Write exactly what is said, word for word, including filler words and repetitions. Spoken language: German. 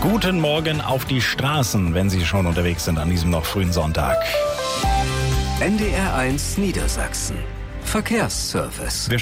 Guten Morgen auf die Straßen, wenn Sie schon unterwegs sind an diesem noch frühen Sonntag. N D R eins Niedersachsen. Verkehrsservice. Wir